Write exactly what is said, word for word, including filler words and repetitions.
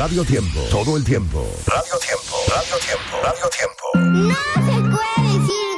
Radio Tiempo. Todo el tiempo. Radio Tiempo. Radio Tiempo. Radio Tiempo. No se puede decir